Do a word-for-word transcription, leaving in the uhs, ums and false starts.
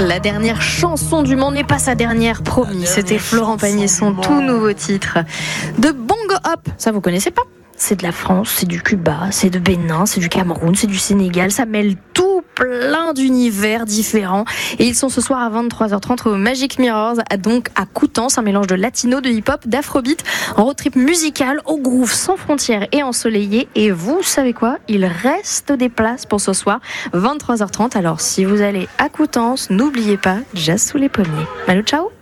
La dernière chanson du monde n'est pas sa dernière, promis. C'était Florent Pagny, son tout nouveau titre de Bongo Hop. Ça, vous connaissez pas? C'est de la France, c'est du Cuba, c'est de Bénin, c'est du Cameroun, c'est du Sénégal. Ça mêle tout, plein d'univers différents. Et ils sont ce soir à vingt-trois heures trente au Magic Mirrors, donc à Coutances, un mélange de latino, de hip-hop, d'afrobeat, en road trip musical, au groove sans frontières et ensoleillé. Et vous savez quoi? Il reste des places pour ce soir, vingt-trois heures trente. Alors si vous allez à Coutances, n'oubliez pas, jazz sous les pommiers. Manu, ciao!